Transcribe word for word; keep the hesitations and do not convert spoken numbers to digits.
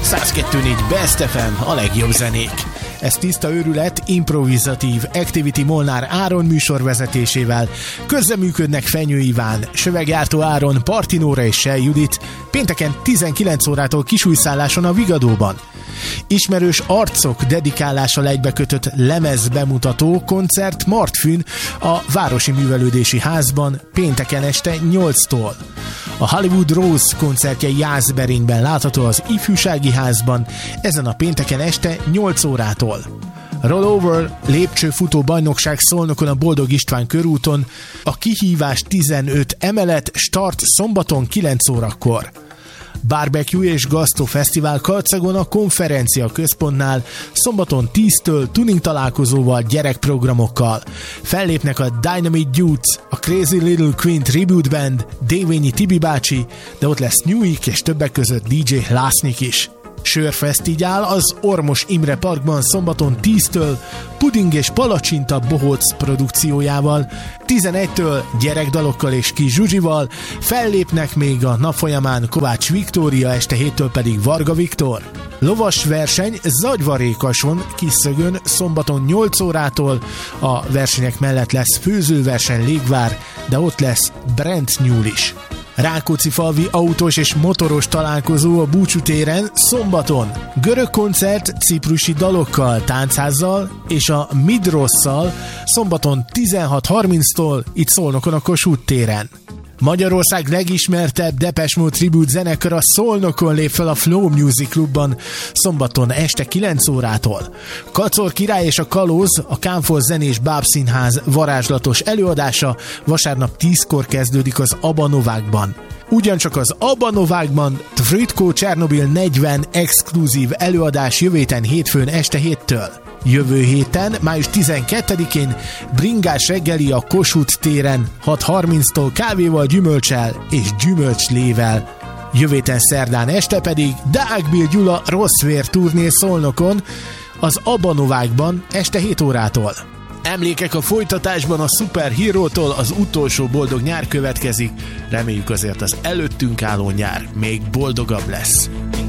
száz kettő pont négy Best ef em, a legjobb zenék. Ez tiszta őrület, improvizatív Activity Molnár Áron műsorvezetésével. Közreműködnek Fenyő Iván, Söveggyártó Áron, Partinóra és Sel Judit, pénteken tizenkilenc órától kisújszálláson a Vigadóban. Ismerős arcok dedikálással egybekötött lemez bemutató koncert Martfűn a Városi Művelődési Házban pénteken este nyolctól. A Hollywood Rose koncertje Jászberényben látható az Ifjúsági Házban ezen a pénteken este nyolc órától. Rollover lépcsőfutó bajnokság Szolnokon a Boldog István körúton, a kihívás tizenöt emelet, start szombaton kilenc órakor. Barbecue és Gasztó Fesztivál Kalcagon a Konferencia Központnál szombaton tíztől tuning találkozóval, gyerekprogramokkal. Fellépnek a Dynamite Dudes, a Crazy Little Queen Tribute Band, Dévényi Tibi bácsi, de ott lesz Newik és többek között dé dzsé Lásznyik is. Sörfesztivál az Ormos Imre Parkban szombaton tíztől Puding és Palacsinta Bohóc produkciójával, tizenegytől gyerekdalokkal és kis zsuzsival, fellépnek még a nap folyamán Kovács Viktória, este héttől pedig Varga Viktor. Lovas verseny Zagyvarékason, Kisszögön szombaton nyolc órától, a versenyek mellett lesz főzőverseny Légvár, de ott lesz Brent Nyúl is. Rákóczifalvi autós és motoros találkozó a Búcsú téren szombaton. Görög koncert ciprusi dalokkal, táncházzal és a Midrosszal szombaton tizenhat harminctól itt Szolnokon a Kossuth téren. Magyarország legismertebb Depeche Mode tribute zenekar a Szolnokon lép fel a Flow Music Clubban szombaton este kilenc órától. Kacor király és a Kalóz, a Kánfor zenés bábszínház varázslatos előadása vasárnap tízkor kezdődik az Abanovákban. Ugyancsak az Abanovákban Tvritko Csernobil negyven exkluzív előadás jövő héten hétfőn este héttől. Jövő héten, május tizenkettedikén bringás reggeli a Kossuth téren hat harminctól kávéval, gyümölcsel és gyümölcslével. Jövő héten szerdán este pedig Deák Bill Gyula Rossz Vér turné Szolnokon az Abanovákban este hét órától. Emlékek a folytatásban a Superhero-tól, az utolsó boldog nyár következik. Reméljük azért az előttünk álló nyár még boldogabb lesz.